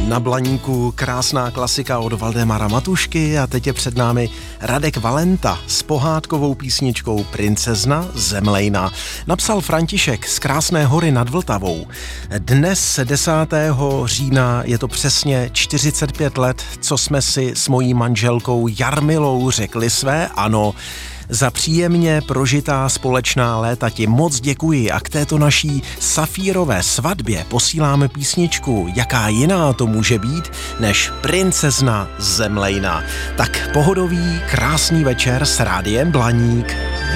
Na Blaníku krásná klasika od Valdemara Matušky a teď je před námi Radek Valenta s pohádkovou písničkou Princezna Zemlejna. Napsal František z Krásné hory nad Vltavou. Dnes 10. října je to přesně 45 let, co jsme si s mojí manželkou Jarmilou řekli své ano. Za příjemně prožitá společná léta ti moc děkuji a k této naší safírové svatbě posíláme písničku, jaká jiná to může být, než Princezna Zemlejna. Tak pohodový, krásný večer s Rádiem Blaník.